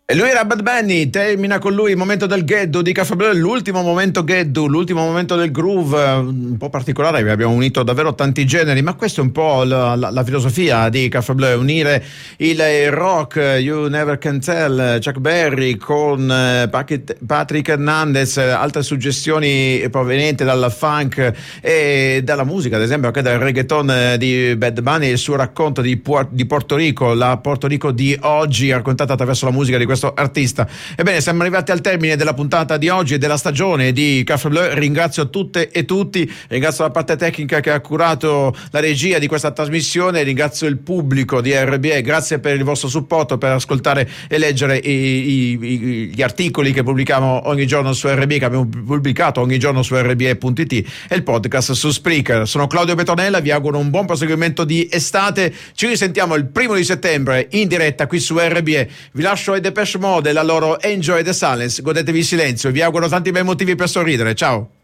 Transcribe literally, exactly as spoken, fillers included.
E lui era Bad Bunny, termina con lui il momento del Geddu di Caffè Blu, l'ultimo momento Geddu, l'ultimo momento del groove, un po' particolare, abbiamo unito davvero tanti generi, ma questa è un po' la, la, la filosofia di Caffè Blu, unire il rock, You Never Can Tell, Chuck Berry con Patrick Hernandez, altre suggestioni provenienti dal funk e dalla musica, ad esempio anche dal reggaeton di Bad Bunny, il suo racconto di, di Porto Rico, la Porto Rico di oggi raccontata attraverso la musica di questo artista. Ebbene, siamo arrivati al termine della puntata di oggi e della stagione di Caffè Blu. Ringrazio tutte e tutti, ringrazio la parte tecnica che ha curato la regia di questa trasmissione, ringrazio il pubblico di R B E, grazie per il vostro supporto, per ascoltare e leggere i, i, i, gli articoli che pubblichiamo ogni giorno su R B E, che abbiamo pubblicato ogni giorno su R B E punto it e il podcast su Spreaker. Sono Claudio Petronella, vi auguro un buon proseguimento di estate, ci risentiamo il primo di settembre in diretta qui su R B E. Vi lascio ai Depeche Mode, la loro Enjoy the Silence, godetevi il silenzio, vi auguro tanti bei motivi per sorridere, ciao.